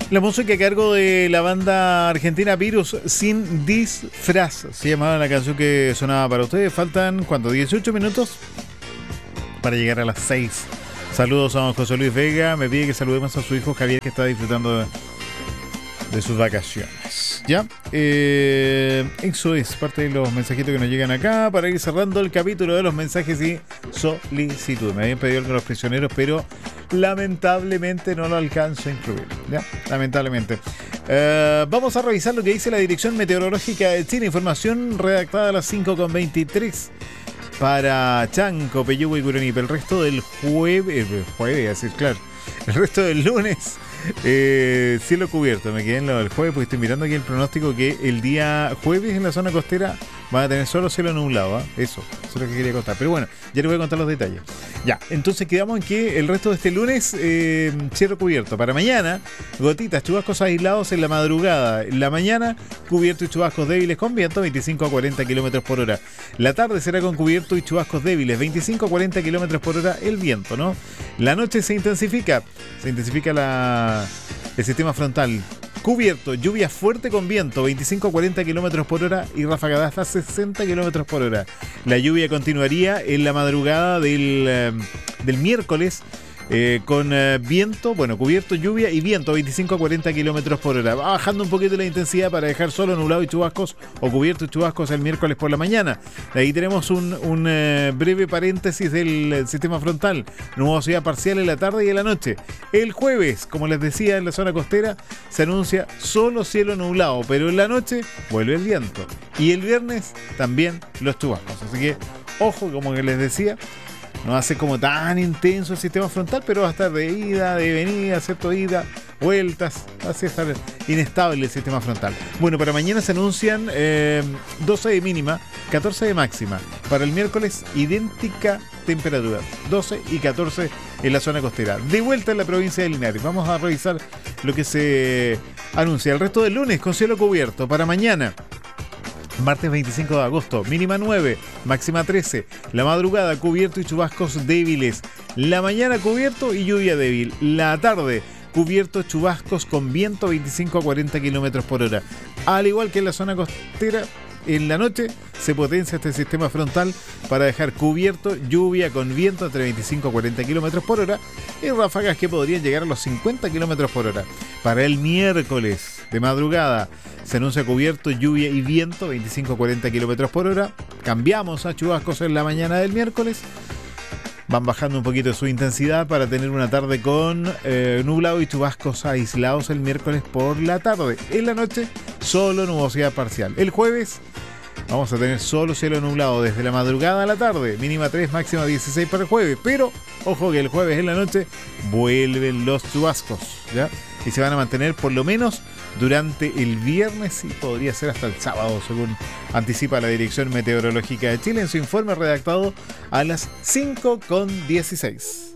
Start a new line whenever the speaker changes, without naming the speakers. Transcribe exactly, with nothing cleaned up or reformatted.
La música a cargo de la banda argentina Virus Sin Disfraz. Se llamaba la canción que sonaba para ustedes. Faltan, ¿cuánto? dieciocho minutos para llegar a las seis. Saludos a don José Luis Vega. Me pide que saludemos a su hijo Javier, que está disfrutando de, de sus vacaciones. ¿Ya? Eh, eso es parte de los mensajitos que nos llegan acá para ir cerrando el capítulo de los mensajes y solicitudes. Me habían pedido algo los prisioneros, pero lamentablemente no lo alcanzo a incluir. ¿Ya? Lamentablemente. Eh, vamos a revisar lo que dice la Dirección Meteorológica de Chile. Información redactada a las cinco con veintitrés para Chanco, Peyúgue y Curonipe. El resto del jueves, el jueves, así es claro. El resto del lunes, eh, cielo cubierto. Me quedé en lo del jueves porque estoy mirando aquí el pronóstico que el día jueves en la zona costera van a tener solo cielo nublado. ¿eh? Eso, eso es lo que quería contar. Pero bueno, ya les voy a contar los detalles. Ya, entonces quedamos en que el resto de este lunes, eh, cielo cubierto. Para mañana, gotitas, chubascos aislados en la madrugada. En la mañana, cubierto y chubascos débiles con viento, veinticinco a cuarenta kilómetros por hora. La tarde será con cubierto y chubascos débiles, veinticinco a cuarenta kilómetros por hora el viento, ¿no? La noche se intensifica, se intensifica la, el sistema frontal. Cubierto, lluvia fuerte con viento, veinticinco a cuarenta kilómetros por hora y ráfagas hasta sesenta kilómetros por hora. La lluvia continuaría en la madrugada del, eh, del miércoles eh, con eh, viento, bueno, cubierto, lluvia y viento, veinticinco a cuarenta kilómetros por hora. Va bajando un poquito la intensidad para dejar solo nublado y chubascos o cubierto y chubascos el miércoles por la mañana. De ahí tenemos un, un eh, breve paréntesis del eh, sistema frontal. Nubosidad parcial en la tarde y en la noche. El jueves, como les decía, en la zona costera se anuncia solo cielo nublado, pero en la noche vuelve el viento. Y el viernes también los chubascos. Así que, ojo, como que les decía, no va a ser como tan intenso el sistema frontal, pero va a estar de ida, de venida, ¿cierto? Ida, vueltas, así estar inestable el sistema frontal. Bueno, para mañana se anuncian eh, doce de mínima, catorce de máxima. Para el miércoles, idéntica temperatura, doce y catorce en la zona costera. De vuelta en la provincia de Linares. Vamos a revisar lo que se anuncia. El resto del lunes con cielo cubierto. Para mañana, martes veinticinco de agosto, mínima nueve, máxima trece. La madrugada, cubierto y chubascos débiles. La mañana, cubierto y lluvia débil. La tarde, cubierto, chubascos con viento, veinticinco a cuarenta kilómetros por hora. Al igual que en la zona costera, en la noche se potencia este sistema frontal para dejar cubierto, lluvia con viento entre veinticinco a cuarenta kilómetros por hora y ráfagas que podrían llegar a los cincuenta kilómetros por hora. Para el miércoles de madrugada se anuncia cubierto, lluvia y viento, veinticinco a cuarenta kilómetros por hora. Cambiamos a chubascos en la mañana del miércoles. Van bajando un poquito su intensidad para tener una tarde con eh, nublado y chubascos aislados el miércoles por la tarde. En la noche, solo nubosidad parcial. El jueves vamos a tener solo cielo nublado desde la madrugada a la tarde. Mínima tres, máxima dieciséis para el jueves. Pero, ojo que el jueves en la noche vuelven los chubascos, ¿ya? Y se van a mantener por lo menos durante el viernes y podría ser hasta el sábado, según anticipa la Dirección Meteorológica de Chile en su informe redactado a las cinco con dieciséis.